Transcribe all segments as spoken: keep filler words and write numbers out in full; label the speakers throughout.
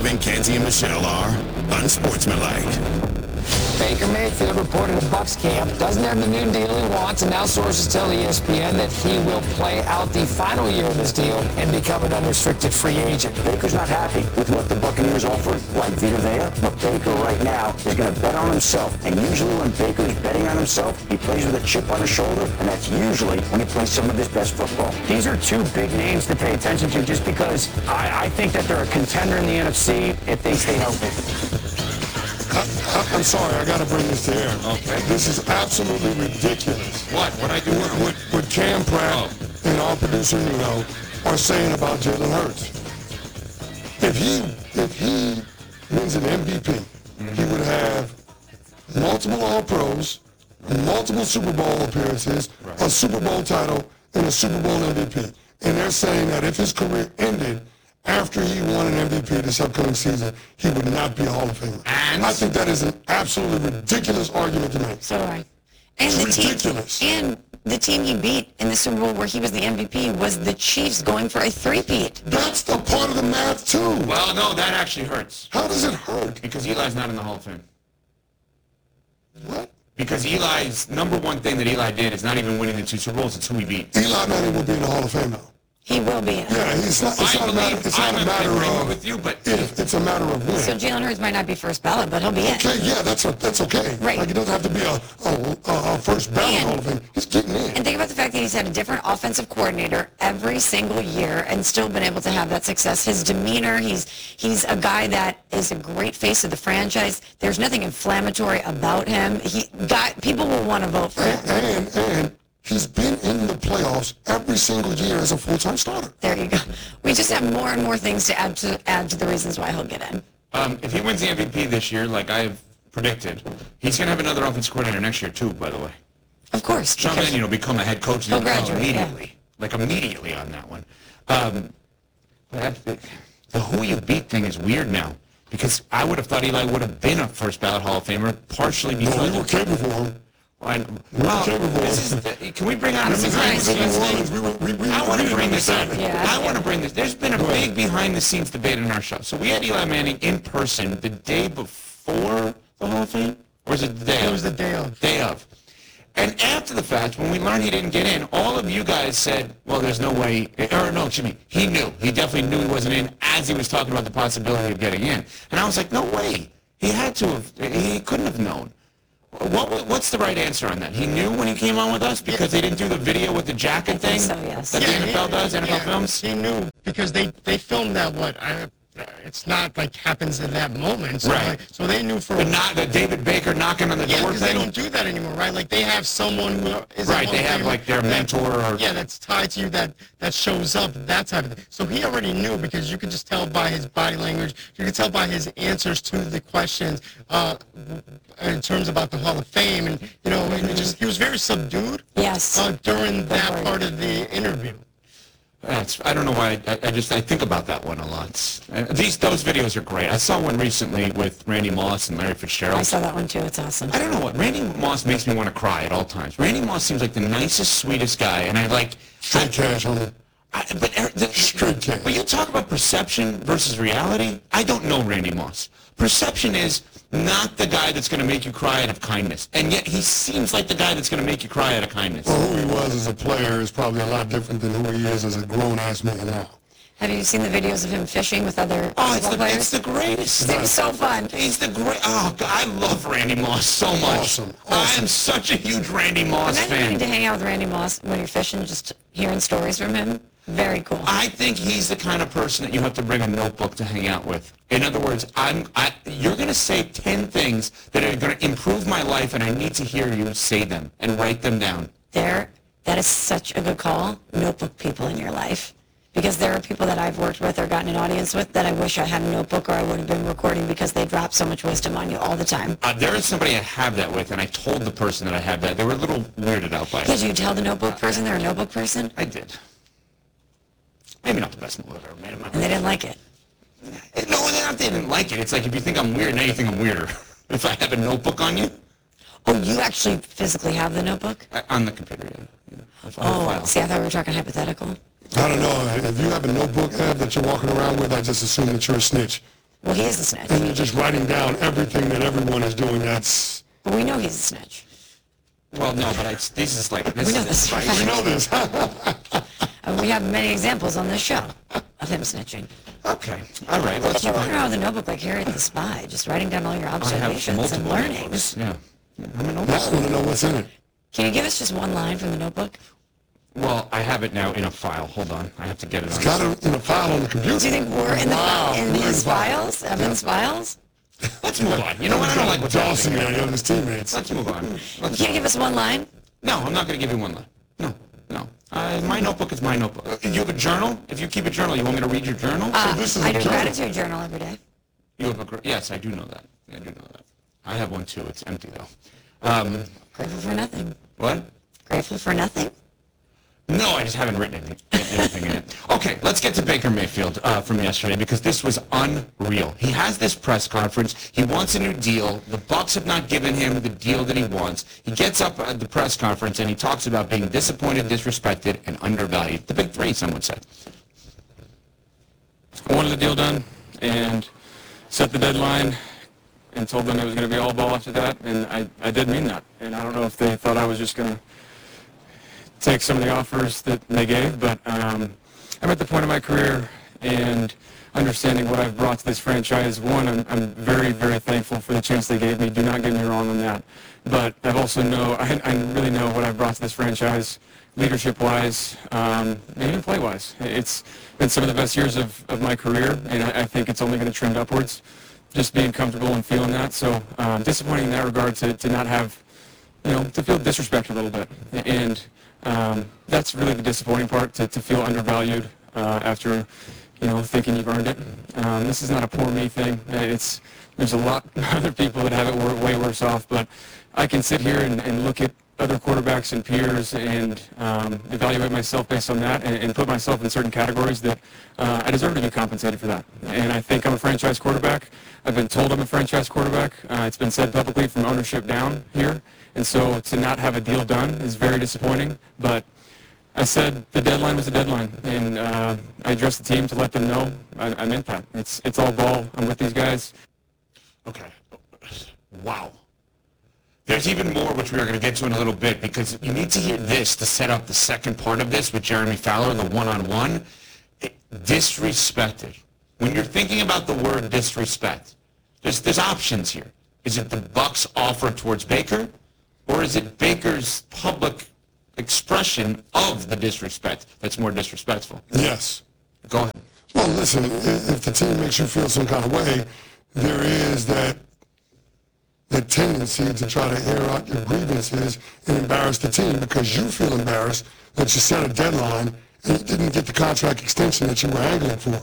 Speaker 1: Ivan, Kenzie, and Michelle are unsportsmanlike.
Speaker 2: Baker Mayfield reported to Bucs camp, doesn't have the new deal he wants, and now sources tell E S P N that he will play out the final year of his deal and become an unrestricted free agent.
Speaker 3: Baker's not happy with what the Buccaneers offered, like Vita Vea, but Baker right now is going to bet on himself. And usually when Baker's betting on himself, he plays with a chip on his shoulder, and that's usually when he plays some of his best football. These are two big names to pay attention to just because I, I think that they're a contender in the N F C if they stay healthy.
Speaker 4: I, I, I'm sorry, I got to bring this to air. Okay. This is absolutely ridiculous.
Speaker 5: What? What I do?
Speaker 4: What, what, what Cam Pratt oh. and our producer Nino are saying about Jalen Hurts. If he if he wins an M V P, mm-hmm. he would have multiple All-Pros, multiple Super Bowl appearances, right. a Super Bowl title, and a Super Bowl M V P. And they're saying that if his career ended after he won an M V P this upcoming season, he would not be a Hall of Famer.
Speaker 5: And
Speaker 4: I think that is an absolutely ridiculous argument to make.
Speaker 6: So right. And
Speaker 4: it's
Speaker 6: the
Speaker 4: ridiculous.
Speaker 6: Team, and the team he beat in the Super Bowl where he was the M V P was the Chiefs going for a three-peat.
Speaker 4: That's the part of the math, too.
Speaker 5: Well, no, that actually hurts.
Speaker 4: How does it hurt?
Speaker 5: Because Eli's not in the Hall of Fame.
Speaker 4: What?
Speaker 5: Because Eli's number one thing that Eli did is not even winning the two Super Bowls. It's who he beat.
Speaker 4: Eli not even be in the Hall of Fame, though.
Speaker 6: He will be in.
Speaker 4: Yeah, he's not, it's
Speaker 5: I
Speaker 4: not a matter, it's not a matter of
Speaker 5: with you, but
Speaker 4: if, it's a matter of when.
Speaker 6: So Jalen Hurts might not be first ballot, but he'll be in.
Speaker 4: Okay, yeah, that's a, that's okay.
Speaker 6: Right.
Speaker 4: Like, it doesn't have to be a, a, a, a first ballot
Speaker 6: And-
Speaker 4: Hall of Fame. He's getting in.
Speaker 6: And think about the fact that he's had a different offensive coordinator every single year and still been able to have that success. His demeanor, he's he's a guy that is a great face of the franchise. There's nothing inflammatory about him. He got people will want to vote for him.
Speaker 4: And, and, and he's been in the playoffs every single year as a full-time starter.
Speaker 6: There you go. We just have more and more things to add to add to the reasons why he'll get in.
Speaker 5: um, if he wins the M V P this year, like I've predicted, he's going to have another offensive coordinator next year, too, by the way.
Speaker 6: Of course.
Speaker 5: Sean
Speaker 6: because-
Speaker 5: Mannion will become a head coach
Speaker 6: He'll
Speaker 5: in the N F L
Speaker 6: graduate,
Speaker 5: immediately.
Speaker 6: yeah.
Speaker 5: Like, immediately on that one. Um, but the, the who you beat thing is weird now. Because I would have thought Eli would have been a first ballot Hall of Famer, partially because...
Speaker 4: No, we were capable for him.
Speaker 5: And, well, this is the, can we bring out a behind the scenes thing? I want to bring this up.
Speaker 6: Yeah,
Speaker 5: I want to bring this. There's been a big behind the scenes debate in our show. So we had Eli Manning in person the day before the Hall of Fame, or is it the day of?
Speaker 7: It was the day of.
Speaker 5: Day of. And after the fact, when we learned he didn't get in, all of you guys said, well, there's no way, or no, excuse me, he knew. He definitely knew he wasn't in as he was talking about the possibility of getting in. And I was like, no way. He had to have, he couldn't have known. What, what's the right answer on that? He knew when he came on with us because they didn't do the video with the jacket thing
Speaker 6: so, yes.
Speaker 5: that
Speaker 7: Yeah,
Speaker 5: the N F L
Speaker 7: he-
Speaker 5: does, N F L
Speaker 7: yeah,
Speaker 5: films?
Speaker 7: He knew because they, they filmed that, what, I, it's not like happens in that moment. So,
Speaker 5: Right.
Speaker 7: like, so they knew for...
Speaker 5: The, not, the David Baker knocking on the
Speaker 7: yeah,
Speaker 5: door
Speaker 7: because they
Speaker 5: thing?
Speaker 7: don't do that anymore, right? Like, they have someone who is... a
Speaker 5: Right,
Speaker 7: Hall
Speaker 5: they
Speaker 7: of
Speaker 5: have
Speaker 7: Famer
Speaker 5: like their
Speaker 7: that-
Speaker 5: mentor or...
Speaker 7: Yeah, that's tied to you, that, that shows up, that type of thing. So he already knew because you could just tell by his body language, you could tell by his answers to the questions uh, in terms about the Hall of Fame. And, you know, and it just he was very subdued
Speaker 6: Yes.
Speaker 7: uh, during that
Speaker 6: word.
Speaker 7: part of the interview.
Speaker 5: That's, I don't know why, I, I just, I think about that one a lot. Uh, These, those videos are great. I saw one recently with Randy Moss and Larry Fitzgerald.
Speaker 6: I saw that one too. It's awesome.
Speaker 5: I don't know what, Randy Moss makes me want to cry at all times. Randy Moss seems like the nicest, sweetest guy, and I like...
Speaker 4: Straight cash on it.
Speaker 5: I, but, uh, the,
Speaker 4: Straight cash.
Speaker 5: but you talk about perception versus reality. I don't know Randy Moss. Perception is not the guy that's going to make you cry out of kindness, and yet he seems like the guy that's going to make you cry out of kindness.
Speaker 4: Well, who he was as a player is probably a lot different than who he is as a grown-ass man now.
Speaker 6: Have you seen the videos of him fishing with other
Speaker 5: Oh, it's
Speaker 6: football
Speaker 5: the,
Speaker 6: players?
Speaker 5: it's the greatest.
Speaker 6: It's so fun.
Speaker 5: He's the great. Oh, God, I love Randy Moss so much.
Speaker 4: Awesome,
Speaker 5: I
Speaker 4: awesome.
Speaker 5: am such a huge Randy Moss
Speaker 6: Imagine
Speaker 5: fan.
Speaker 6: getting to hang out with Randy Moss when you're fishing, just hearing stories from him. Very cool.
Speaker 5: I think he's the kind of person that you have to bring a notebook to hang out with. In other words, I'm, I, you're going to say ten things that are going to improve my life, and I need to hear you say them and write them down.
Speaker 6: There, that is such a good call. Notebook people in your life. Because there are people that I've worked with or gotten an audience with that I wish I had a notebook or I would have been recording because they drop so much wisdom on you all the time.
Speaker 5: Uh, there is somebody I have that with, and I told the person that I have that. They were a little weirded out by it.
Speaker 6: Did you tell the notebook person they're a notebook person?
Speaker 5: I did. Maybe not the best move I've ever made in my life.
Speaker 6: And they didn't like it.
Speaker 5: No, they not they didn't like it. It's like if you think I'm weird, now you think I'm weirder. If I have a notebook on you,
Speaker 6: Oh, you actually physically have the notebook?
Speaker 5: I, on the computer, yeah. yeah. I
Speaker 6: Oh,
Speaker 5: file.
Speaker 6: see, I thought we were talking hypothetical.
Speaker 4: I don't know. If you have a notebook app that you're walking around with, I just assume that you're a snitch.
Speaker 6: Well, he is a snitch.
Speaker 4: and you're just writing down everything that everyone is doing. That's
Speaker 6: But we know he's a snitch.
Speaker 5: Well, no, but I, this is like this
Speaker 6: We know
Speaker 5: is
Speaker 6: this.
Speaker 5: right.
Speaker 4: we know this.
Speaker 6: Uh, we have many examples on this show of him snitching.
Speaker 5: Okay, all right. Let's
Speaker 6: You
Speaker 5: move
Speaker 6: run
Speaker 5: on.
Speaker 6: around with a notebook like Harriet the Spy, just writing down all your
Speaker 5: I have
Speaker 6: observations and
Speaker 5: multiple
Speaker 6: learnings.
Speaker 5: notebooks. Yeah, yeah, I'm a
Speaker 4: Now
Speaker 5: notebook.
Speaker 4: I want to know what's in it.
Speaker 6: Can you give us just one line from the notebook?
Speaker 5: Well, I have it now in a file. Hold on, I have to get it on.
Speaker 4: Got it in a file on the computer.
Speaker 6: Do you think we're in the
Speaker 4: Wow,
Speaker 6: in
Speaker 4: we're in
Speaker 6: his
Speaker 4: the file.
Speaker 6: files, Evan's files?
Speaker 5: Let's move on. You know what? I don't like what's
Speaker 4: Dawson
Speaker 5: happening.
Speaker 4: there, and his teammates.
Speaker 5: Let's move on.
Speaker 6: You
Speaker 5: Let's,
Speaker 6: can't give us one line?
Speaker 5: no, I'm not going to give you one line. No, no. Uh, my notebook is my notebook. Uh, You have a journal? If you keep a journal, you want me to read your journal?
Speaker 6: Uh,
Speaker 4: this is
Speaker 6: I
Speaker 4: a
Speaker 6: do a
Speaker 4: journal.
Speaker 6: gratitude journal every day.
Speaker 5: You have a gr- yes, I do know that. I do know that. I have one too. It's empty though. Um,
Speaker 6: Grateful for nothing.
Speaker 5: what?
Speaker 6: Grateful for nothing.
Speaker 5: No, I just haven't written anything, anything in it. Okay, let's get to Baker Mayfield uh, from yesterday because this was unreal. He has this press conference. He wants a new deal. The Bucs have not given him the deal that he wants. He gets up at the press conference and he talks about being disappointed, disrespected, and undervalued. The big three, some would say.
Speaker 8: I wanted the deal done and set the deadline and told them it was going to be all ball after that, and I, I did mean that. And I don't know if they thought I was just going to take some of the offers that they gave, but um, I'm at the point of my career and understanding what I've brought to this franchise. One, I'm, I'm very, very thankful for the chance they gave me. Do not get me wrong on that. But I've also know, I, I really know what I've brought to this franchise, leadership-wise, um, and even play-wise. It's been some of the best years of, of my career, and I, I think it's only going to trend upwards, just being comfortable and feeling that. So um, disappointing in that regard to, to not have, you know, to feel disrespected a little bit. And um, that's really the disappointing part, to, to feel undervalued uh, after, you know, thinking you've earned it. Um, this is not a poor me thing. It's There's a lot of other people that have it wor- way worse off, but I can sit here and, and look at other quarterbacks and peers and um, evaluate myself based on that and, and put myself in certain categories that uh, I deserve to be compensated for that. And I think I'm a franchise quarterback. I've been told I'm a franchise quarterback. Uh, it's been said publicly from ownership down here. And so to not have a deal done is very disappointing. But I said the deadline was the deadline, and uh, I addressed the team to let them know I, I meant that. It's it's all ball. I'm with these guys.
Speaker 5: Okay. Wow. There's even more, which we are going to get to in a little bit, because you need to hear this to set up the second part of this with Jeremy Fowler, the one-on-one. It- disrespected. When you're thinking about the word disrespect, there's there's options here. Is it the Bucs' offer towards Baker, or is it Baker's public expression of the disrespect that's more disrespectful?
Speaker 4: Yes.
Speaker 5: Go ahead.
Speaker 4: Well, listen, i- if the team makes you feel some kind of way, there is that that tendency to try to air out your grievances and embarrass the team because you feel embarrassed that you set a deadline and you didn't get the contract extension that you were angling for.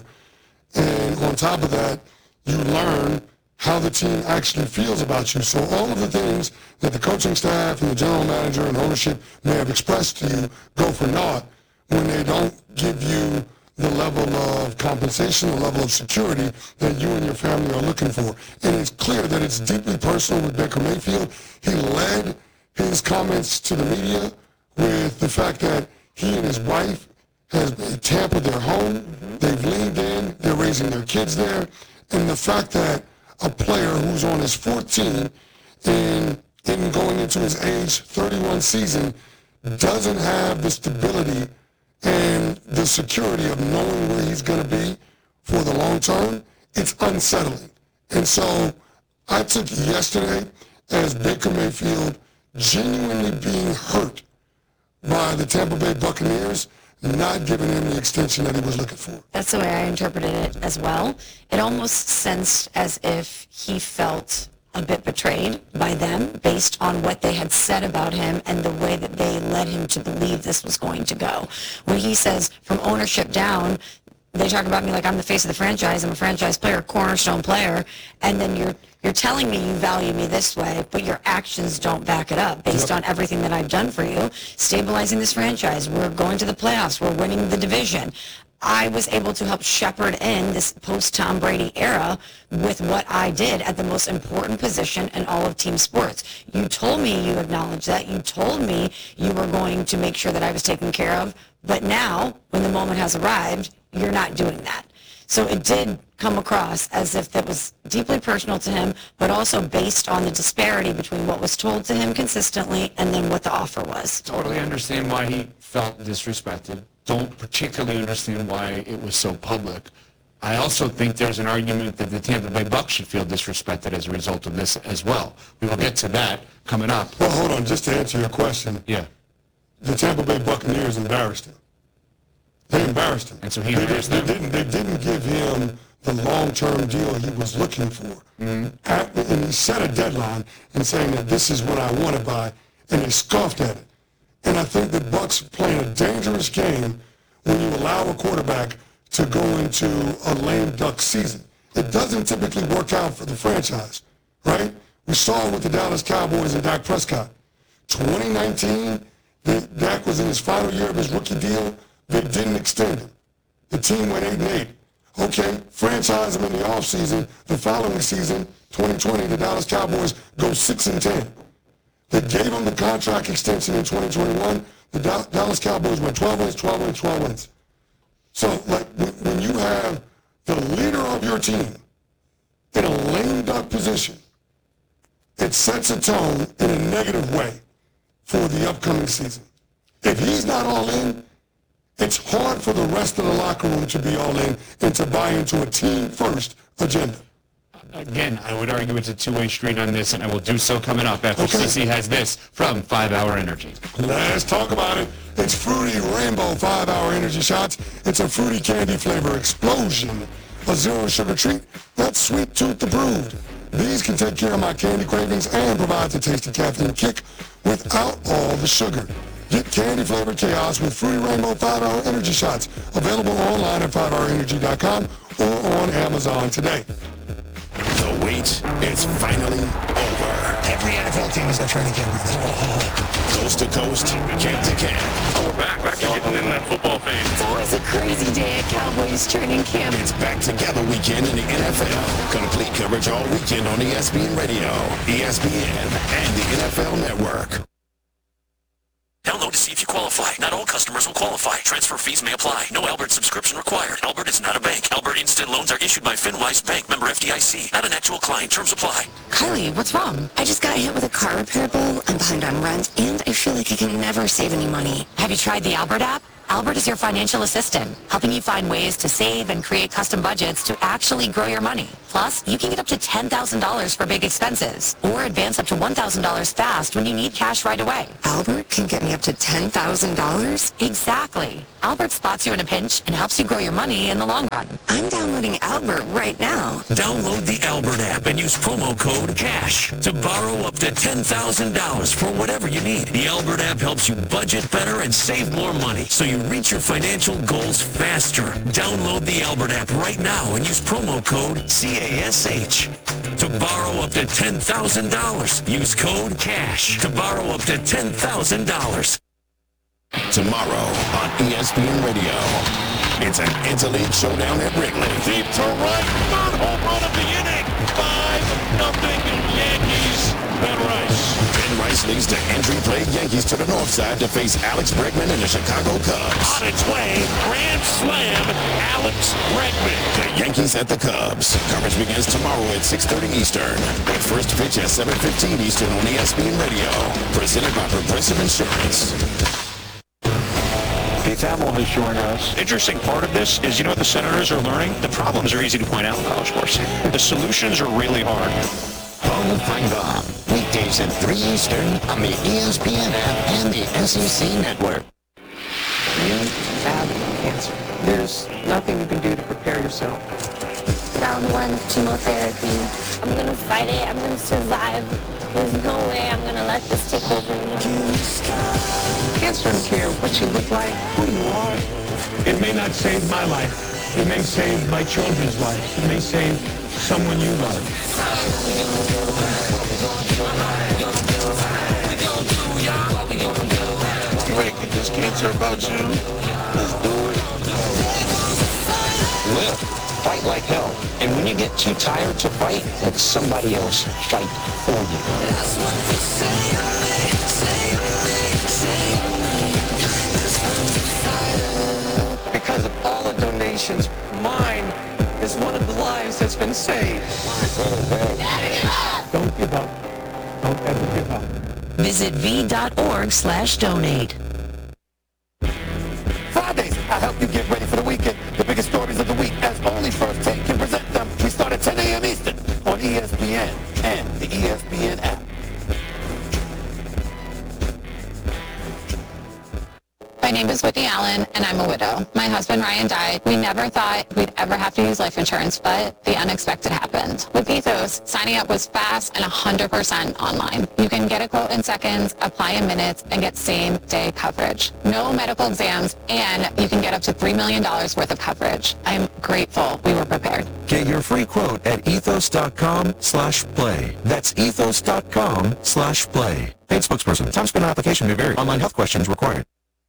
Speaker 4: And on top of that, you learn how the team actually feels about you. So all of the things that the coaching staff and the general manager and ownership may have expressed to you go for naught when they don't give you the level of compensation, the level of security that you and your family are looking for. And it's clear that it's deeply personal with Baker Mayfield. He led his comments to the media with the fact that he and his wife has tampered their home. They've leaned in. They're raising their kids there. And the fact that a player who's on his fourteen and in going into his age thirty-one season doesn't have the stability and the security of knowing where he's going to be for the long term, it's unsettling. And so I took yesterday as Baker Mayfield genuinely being hurt by the Tampa Bay Buccaneers not giving him the extension that he was looking for.
Speaker 6: That's the way I interpreted it as well. It almost sensed as if he felt a bit betrayed by them based on what they had said about him and the way that they led him to believe this was going to go. When he says from ownership down, they talk about me like I'm the face of the franchise, I'm a franchise player, cornerstone player, and then you're you're telling me you value me this way, but your actions don't back it up based on everything that I've done for you, stabilizing this franchise, we're going to the playoffs, we're winning the division. I was able to help shepherd in this post-Tom Brady era with what I did at the most important position in all of team sports. You told me you acknowledged that. You told me you were going to make sure that I was taken care of. But now, when the moment has arrived, you're not doing that. So it did come across as if that was deeply personal to him, but also based on the disparity between what was told to him consistently and then what the offer was.
Speaker 5: Totally understand why he felt disrespected. Don't particularly understand why it was so public. I also think there's an argument that the Tampa Bay Bucks should feel disrespected as a result of this as well. We will get to that coming up.
Speaker 4: Well, hold on, just to answer your question.
Speaker 5: Yeah.
Speaker 4: The Tampa Bay Buccaneers embarrassed him. They embarrassed him.
Speaker 5: And so he
Speaker 4: they,
Speaker 5: embarrassed
Speaker 4: they,
Speaker 5: them?
Speaker 4: they didn't, they didn't give him the long-term deal he was looking for. Mm-hmm. At, and he set a deadline and saying that this is what I want to buy, and they scoffed at it. And I think the Bucks are playing a dangerous game when you allow a quarterback to go into a lame duck season. It doesn't typically work out for the franchise, right? We saw it with the Dallas Cowboys and Dak Prescott. twenty nineteen, the, Dak was in his final year of his rookie deal. They didn't extend him. The team went eight and eight. Okay, franchise him in the offseason. The following season, twenty twenty, the Dallas Cowboys go six and ten. They gave him the contract extension in twenty twenty-one. The da- Dallas Cowboys went twelve wins, twelve wins, twelve wins. So, like, when, when you have the leader of your team in a lame duck position, it sets a tone in a negative way for the upcoming season. If he's not all in, it's hard for the rest of the locker room to be all in and to buy into a team-first agenda.
Speaker 5: Again, I would argue it's a two-way street on this, and I will do so coming up after
Speaker 4: Okay.
Speaker 5: C C has this from five hour Energy.
Speaker 4: Let's talk about it. It's Fruity Rainbow five hour Energy Shots. It's a fruity candy flavor explosion. A zero sugar treat that's sweet tooth approved. These can take care of my candy cravings and provide the tasty caffeine kick without all the sugar. Get candy flavored chaos with Fruity Rainbow five hour Energy Shots. Available online at five hour energy dot com or on Amazon today.
Speaker 1: The wait is finally over.
Speaker 2: Every N F L team is at training camp with this.
Speaker 1: Coast to coast, camp to camp.
Speaker 8: We're back, back to getting in that football phase.
Speaker 6: It's always a crazy day at Cowboys training camp.
Speaker 1: It's back together weekend in the N F L. Complete coverage all weekend on E S P N Radio, E S P N, and the N F L Network.
Speaker 9: Download to see if you qualify. Not all customers will qualify. Transfer fees may apply. No Albert subscription required. Albert is not a bank. Albert Instant Loans are issued by FinWise Bank, member F D I C. Not an actual client. Terms apply.
Speaker 6: Kylie, what's wrong?
Speaker 10: I just got hit with a car repair bill. I'm behind on rent, and I feel like I can never save any money.
Speaker 6: Have you tried the Albert app? Albert is your financial assistant, helping you find ways to save and create custom budgets to actually grow your money. Plus, you can get up to ten thousand dollars for big expenses, or advance up to one thousand dollars fast when you need cash right away.
Speaker 10: Albert can get me up to ten thousand dollars?
Speaker 6: Exactly. Albert spots you in a pinch and helps you grow your money in the long run.
Speaker 10: I'm downloading Albert right now.
Speaker 9: Download the Albert app and use promo code CASH to borrow up to ten thousand dollars for whatever you need. The Albert app helps you budget better and save more money so you reach your financial goals faster. Download the Albert app right now and use promo code C A S H to borrow up to ten thousand dollars. Use code CASH to borrow up to ten thousand dollars.
Speaker 1: Tomorrow on E S P N Radio, it's an interleague showdown at Wrigley.
Speaker 9: Deep to right, third home run of the inning. Five, nothing, Yankees. Ben Rice.
Speaker 1: Ben Rice leads the entry play Yankees to the north side to face Alex Bregman and the Chicago Cubs.
Speaker 9: On its way, grand slam, Alex Bregman.
Speaker 1: The Yankees at the Cubs. Coverage begins tomorrow at six thirty Eastern. The first pitch at seven fifteen Eastern on E S P N Radio. Presented by Progressive Insurance.
Speaker 11: Pete Thamel has joined us.
Speaker 12: Interesting part of this is, you know what the Senators are learning? The problems are easy to point out in college sports. The solutions are really hard.
Speaker 2: Hall of Fame Bomb. Weekdays at three Eastern on the E S P N app and the S E C network.
Speaker 13: You have cancer. There's nothing you can do to prepare yourself.
Speaker 14: Round one, chemotherapy. I'm gonna fight it. I'm gonna survive. There's no way I'm gonna let this take over me.
Speaker 13: Cancer doesn't care what you look like, who you are.
Speaker 15: It may not save my life. It may save my children's lives. It may save someone you love.
Speaker 16: Rick, is cancer about you? Let's do it.
Speaker 2: Live. Fight like hell. And when you get too tired to fight, let somebody else fight for you. That's what they say.
Speaker 13: Because of all the donations, mine is one of the lives has been saved.
Speaker 15: Don't give up. Don't ever give up.
Speaker 9: Visit v.org slash donate.
Speaker 11: Fridays, I help you get ready for the weekend. The biggest stories of the week as only First Take can present them. We start at ten a.m. Eastern on E S P N and the E S P N app.
Speaker 17: My name is Whitney Allen, and I'm a widow. My husband, Ryan, died. We never thought we'd ever have to use life insurance, but the unexpected happened. With Ethos, signing up was fast and one hundred percent online. You can get a quote in seconds, apply in minutes, and get same-day coverage. No medical exams, and you can get up to three million dollars worth of coverage. I'm grateful we were prepared.
Speaker 18: Get your free quote at ethos.com slash play. That's ethos.com slash play. Paid spokesperson. Time spent on application may vary. Online health questions required.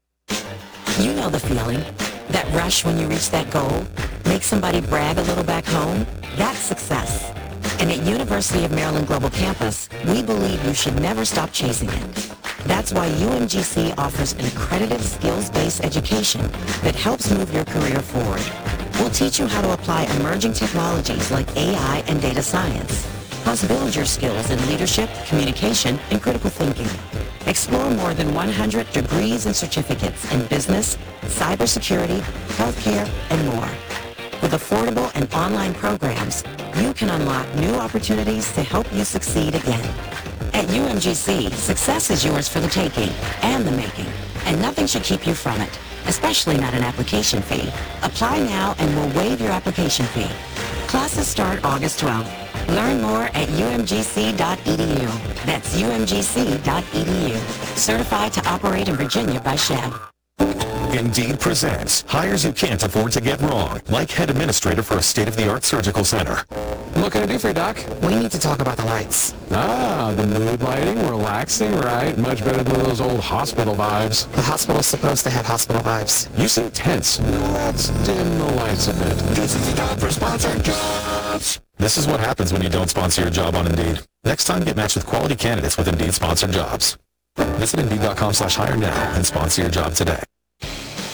Speaker 9: You know the feeling. That rush when you reach that goal. Make somebody brag a little back home. That's success. And at University of Maryland Global Campus, we believe you should never stop chasing it. That's why U M G C offers an accredited skills-based education that helps move your career forward. We'll teach you how to apply emerging technologies like A I and data science. Plus build your skills in leadership, communication, and critical thinking. Explore more than one hundred degrees and certificates in business, cybersecurity, healthcare, and more. With affordable and online programs, you can unlock new opportunities to help you succeed again. At U M G C, success is yours for the taking and the making, and nothing should keep you from it, especially not an application fee. Apply now and we'll waive your application fee. Classes start August twelfth. Learn more at u m g c dot e d u. That's u m g c dot e d u. Certified to operate in Virginia by S H E B.
Speaker 18: Indeed presents hires you can't afford to get wrong, like head administrator for a state-of-the-art surgical center.
Speaker 2: What can I do for you, Doc? We need to talk about the lights.
Speaker 19: Ah, the mood lighting, relaxing, right? Much better than those old hospital vibes.
Speaker 2: The hospital's supposed to have hospital vibes.
Speaker 19: You seem tense. Let's dim the lights a bit.
Speaker 1: This is the time for sponsored jobs.
Speaker 18: This is what happens when you don't sponsor your job on Indeed. Next time, get matched with quality candidates with Indeed sponsored jobs. Visit Indeed.com slash hire now and sponsor your job today.